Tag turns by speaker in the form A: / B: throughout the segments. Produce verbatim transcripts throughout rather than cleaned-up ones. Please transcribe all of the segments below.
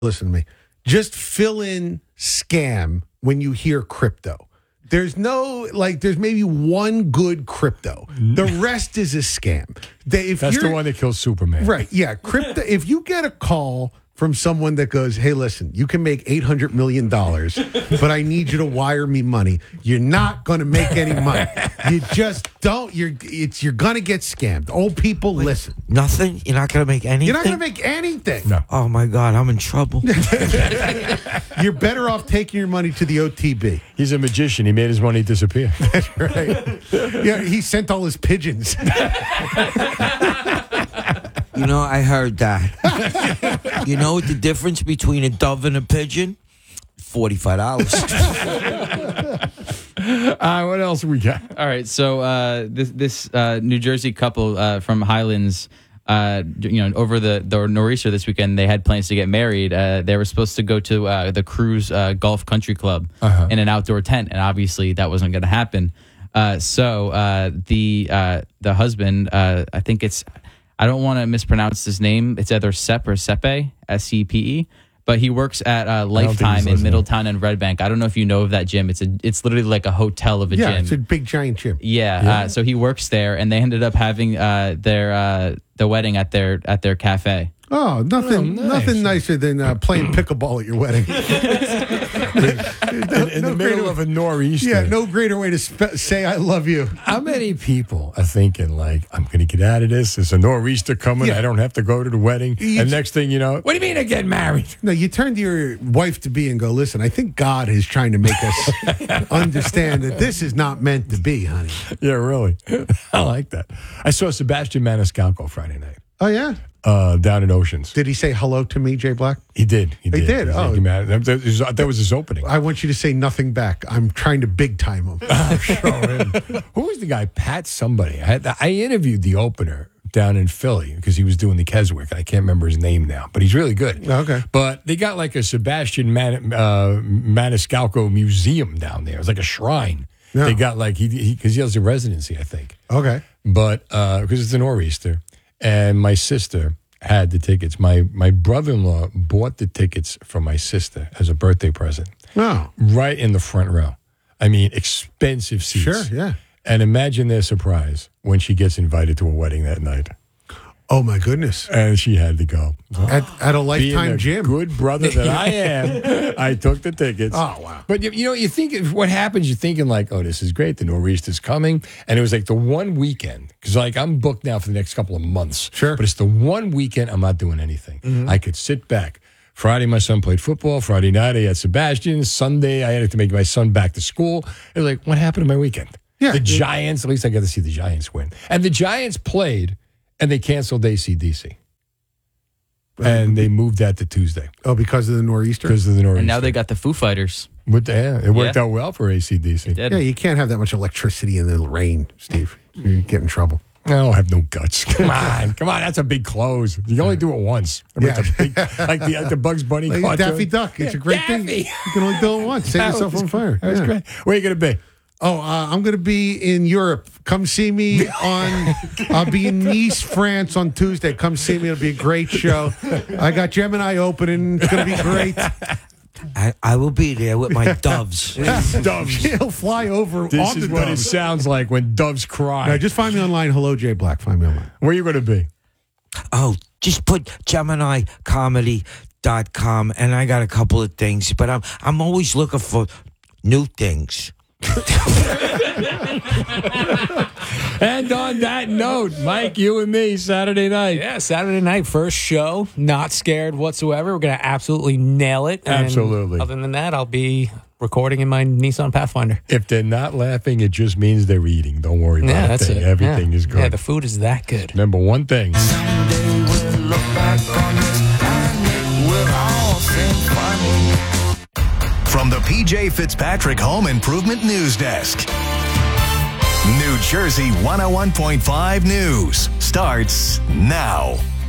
A: listen to me. Just fill in scam when you hear crypto. There's no, like, there's maybe one good crypto. The rest is a scam. They, if
B: That's
A: you're,
B: the one that kills Superman.
A: Right, yeah. Crypto, if you get a call from someone that goes, hey, listen, you can make eight hundred million dollars, but I need you to wire me money. You're not going to make any money. You just don't. You're it's you're going to get scammed. Old people, Wait, listen.
C: Nothing? You're not going to make anything?
A: You're not going to make anything.
B: No.
C: Oh, my God, I'm in trouble.
A: You're better off taking your money to the O T B.
B: He's a magician. He made his money disappear.
A: That's right. Yeah, he sent all his pigeons.
C: You know, I heard that. You know what the difference between a dove and a pigeon? forty-five dollars.
B: uh, what else we got?
D: All right, so uh, this this uh, New Jersey couple uh, from Highlands, uh, you know, over the, the nor'easter this weekend, they had plans to get married. Uh, they were supposed to go to uh, the Cruise uh, Golf Country Club uh-huh. in an outdoor tent, and obviously that wasn't going to happen. Uh, so uh, the uh, the husband, uh, I think it's, I don't want to mispronounce his name. It's either Sepp or Sepe, S C P E. But he works at uh, Lifetime in Middletown and Red Bank. I don't know if you know of that gym. It's a, it's literally like a hotel of a
A: yeah,
D: gym.
A: Yeah, it's a big giant gym.
D: Yeah. yeah. Uh, so he works there, and they ended up having uh, their uh, the wedding at their at their cafe.
A: Oh, nothing, oh, nice. nothing nicer than uh, playing pickleball at your wedding.
B: in in no the middle of a nor'easter.
A: Yeah, no greater way to spe- say I love you.
B: How many people are thinking, like, I'm going to get out of this. There's a nor'easter coming. Yeah. I don't have to go to the wedding. You and t- next thing you know, what do you mean I get married?
A: No, you turn to your wife-to-be and go, listen, I think God is trying to make us understand that this is not meant to be, honey.
B: Yeah, really. I like that. I saw Sebastian Maniscalco Friday night.
A: Oh, yeah?
B: Uh, down in Oceans.
A: Did he say hello to me, Jay Black?
B: He did. He did.
A: He did.
B: He
A: oh,
B: that, that, was, that was his opening.
A: I want you to say nothing back. I'm trying to big time him.
B: Oh, sure. Who was the guy? Pat somebody. I, had, I interviewed the opener down in Philly because he was doing the Keswick. I can't remember his name now, but he's really good.
A: Okay.
B: But they got like a Sebastian Man, uh, Maniscalco museum down there. It's like a shrine. Yeah. They got like he because he, he has a residency, I think.
A: Okay.
B: But because uh, it's a nor'easter. And my sister had the tickets. My my brother-in-law bought the tickets for my sister as a birthday present.
A: Oh.
B: Right in the front row. I mean, expensive seats.
A: Sure, yeah.
B: And imagine their surprise when she gets invited to a wedding that night.
A: Oh, my goodness.
B: And she had to go.
A: At, at a Lifetime
B: Being a
A: gym.
B: good brother that I am, I took the tickets.
A: Oh, wow.
B: But, you, you know, you think, what happens, you're thinking like, oh, this is great, the nor'easter's coming. And it was like the one weekend, because like I'm booked now for the next couple of months.
A: Sure.
B: But it's the one weekend I'm not doing anything. Mm-hmm. I could sit back. Friday, my son played football. Friday night, I had Sebastian. Sunday, I had to make my son back to school. It was like, what happened to my weekend?
A: Yeah.
B: The Giants, at least I got to see the Giants win. And the Giants played, and they canceled A C D C. And they moved that to Tuesday.
A: Oh, because of the nor'easter?
B: Because of the nor'easter.
D: And now they got the Foo Fighters.
B: With the, yeah, it worked
D: Yeah.
B: out well for A C D C.
D: It did.
A: Yeah, you can't have that much electricity in the rain, Steve. You get in trouble.
B: I don't have no guts. Come on. Come on. That's a big close. You can only do it once. I mean,
A: Yeah.
B: it's a big, like the, like the Bugs Bunny
A: Like
B: cartoon.
A: Daffy Duck. It's
B: Yeah,
A: a great
B: Daffy.
A: thing. You can only do it once. Set
B: That
A: yourself
B: was-
A: on fire.
B: That was
A: Yeah.
B: great. Where are you going to be?
A: Oh, uh, I'm going to be in Europe. Come see me on, I'll be in Nice, France on Tuesday. Come see me. It'll be a great show. I got Gemini opening. It's going to be great.
C: I, I will be there with my doves.
B: Doves.
A: He'll fly over
B: This
A: on
B: is
A: the
B: what it
A: doves.
B: sounds like when doves cry.
A: No, just find me online. Hello, Jay Black. Find me online.
B: Where are you going to be?
C: Oh, just put Gemini Comedy dot com, and I got a couple of things, but I'm I'm always looking for new things.
B: And on that note, Mike, you and me, Saturday night.
E: Yeah, Saturday night, first show. Not scared whatsoever. We're going to absolutely nail it. And
B: Absolutely.
E: other than that, I'll be recording in my Nissan Pathfinder.
B: If they're not laughing, it just means they're eating. Don't worry about
E: Yeah,
B: it.
E: that's it.
B: Everything
E: yeah.
B: is good.
E: Yeah, the food is that good.
B: Remember one thing.
F: Someday we'll look back on this and it will all seem funny.
G: From the P J Fitzpatrick Home Improvement News Desk. New Jersey one oh one point five News starts now.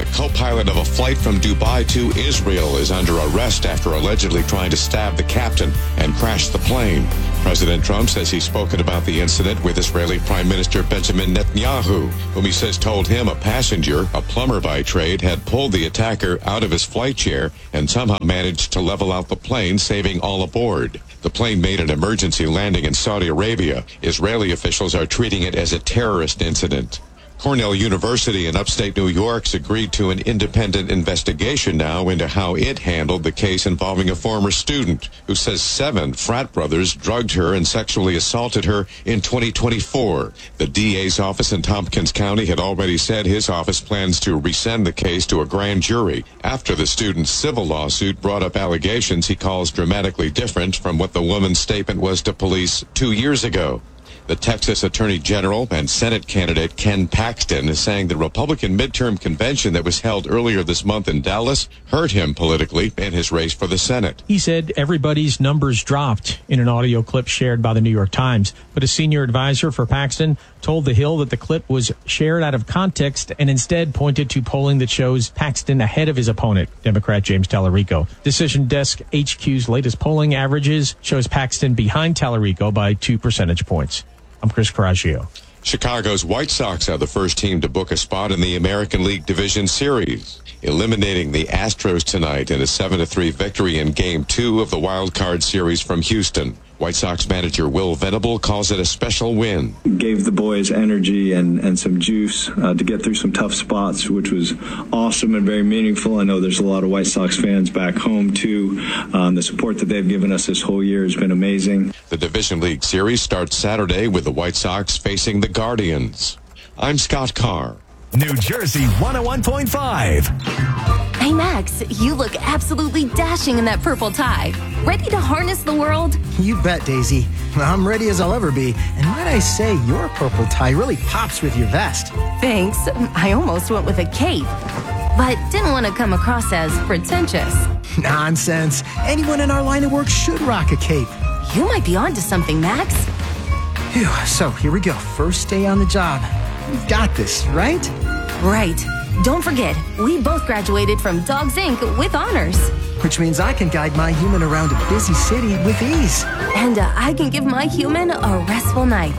H: co-pilot of a flight from Dubai to Israel, is under arrest after allegedly trying to stab the captain and crash the plane. President Trump says he's spoken about the incident with Israeli Prime Minister Benjamin Netanyahu, whom he says told him a passenger, a plumber by trade, had pulled the attacker out of his flight chair and somehow managed to level out the plane, saving all aboard. The plane made an emergency landing in Saudi Arabia. Israeli officials are treating it as a terrorist incident. Cornell University in upstate New York's agreed to an independent investigation now into how it handled the case involving a former student who says seven frat brothers drugged her and sexually assaulted her in twenty twenty-four. The D A's office in Tompkins County had already said his office plans to resend the case to a grand jury after the student's civil lawsuit brought up allegations he calls dramatically different from what the woman's statement was to police two years ago. The Texas Attorney General and Senate candidate Ken Paxton is saying the Republican midterm convention that was held earlier this month in Dallas hurt him politically in his race for the Senate.
I: He said everybody's numbers dropped in an audio clip shared by the New York Times. But a senior advisor for Paxton told The Hill that the clip was shared out of context and instead pointed to polling that shows Paxton ahead of his opponent, Democrat James Tallarico. Decision Desk H Q's latest polling averages shows Paxton behind Tallarico by two percentage points. I'm Chris Coraggio.
H: Chicago's White Sox are the first team to book a spot in the American League Division Series, eliminating the Astros tonight in a seven to three victory in Game two of the Wild Card Series from Houston. White Sox manager Will Venable calls it a special win.
J: Gave the boys energy and, and some juice uh, to get through some tough spots, which was awesome and very meaningful. I know there's a lot of White Sox fans back home, too. Um, the support that they've given us this whole year has been amazing.
H: The Division League Series starts Saturday with the White Sox facing the Guardians. I'm Scott Carr.
G: New Jersey one oh one point five.
K: Hey, Max, you look absolutely dashing in that purple tie. Ready to harness the world?
L: You bet, Daisy. I'm ready as I'll ever be. And might I say, your purple tie really pops with your vest.
K: Thanks. I almost went with a cape, but didn't want to come across as pretentious.
L: Nonsense. Anyone in our line of work should rock a cape.
K: You might be onto something, Max.
L: Phew, so here we go. First day on the job. We've got this, right?
K: Right. Don't forget, we both graduated from Dogs Incorporated with honors.
L: Which means I can guide my human around a busy city with ease.
K: And uh, I can give my human a restful night.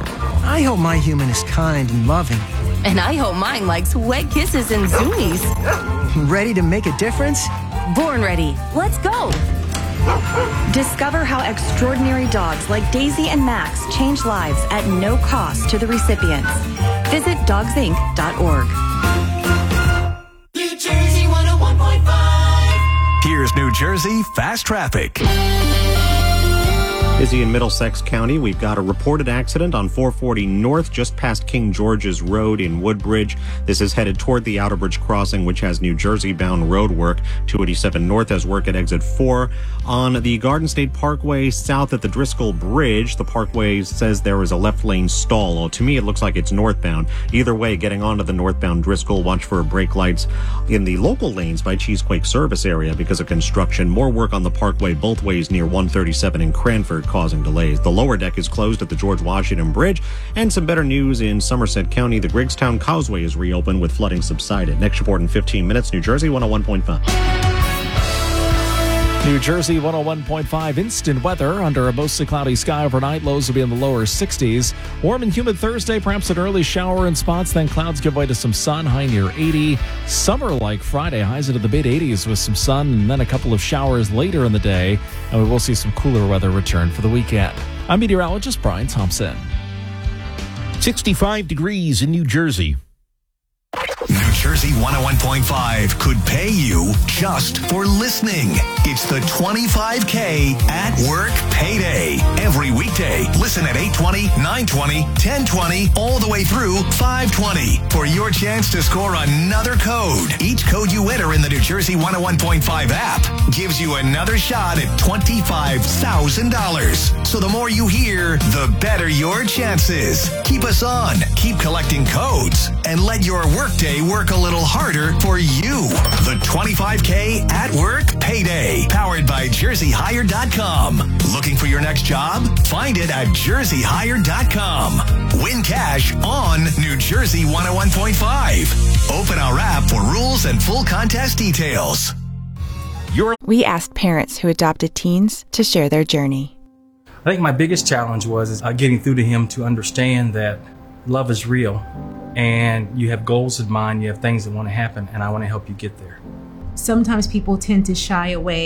L: I hope my human is kind and loving.
K: And I hope mine likes wet kisses and zoomies.
L: Ready to make a difference?
K: Born ready. Let's go.
M: Discover how extraordinary dogs like Daisy and Max change lives at no cost to the recipients. Visit dogs inc dot org.
F: New Jersey one oh one point five.
G: Here's New Jersey Fast Traffic.
N: Busy in Middlesex County. We've got a reported accident on four forty North, just past King George's Road in Woodbridge. This is headed toward the Outerbridge crossing, which has New Jersey-bound road work. two eighty-seven North has work at exit four. On the Garden State Parkway, south at the Driscoll Bridge, the parkway says there is a left lane stall. Well, to me, it looks like it's northbound. Either way, getting onto the northbound Driscoll, watch for brake lights in the local lanes by Cheesequake Service area because of construction. More work on the parkway both ways near one thirty-seven in Cranford, causing delays. The lower deck is closed at the George Washington Bridge. And some better news in Somerset County. The Griggstown Causeway is reopened with flooding subsided. Next report in fifteen minutes. New Jersey one oh one point five.
O: New Jersey one oh one point five instant weather under a mostly cloudy sky overnight. Lows will be in the lower sixties. Warm and humid Thursday, perhaps an early shower in spots. Then clouds give way to some sun, high near eighty. Summer-like Friday, highs into the mid-eighties with some sun and then a couple of showers later in the day. And we will see some cooler weather return for the weekend. I'm meteorologist Brian Thompson.
P: sixty-five degrees in New Jersey.
G: New Jersey one oh one point five could pay you just for listening. It's the twenty-five K at work payday. Every weekday, listen at eight twenty, nine twenty, ten twenty, all the way through five twenty for your chance to score another code. Each code you enter in the New Jersey one oh one point five app gives you another shot at twenty-five thousand dollars. So the more you hear, the better your chances. Keep us on. Keep collecting codes and let your workday work a little harder for you. The twenty-five K at work payday, powered by J jersey hire dot com. Looking for your next job? Find it at jersey hire dot com. Win cash on New Jersey one oh one point five. Open our app for rules and full contest details.
P: You're- we asked parents who adopted teens to share their journey.
Q: I think my biggest challenge was is, uh, getting through to him to understand that love is real and you have goals in mind, you have things that want to happen, and I want to help you get there.
R: Sometimes people tend to shy away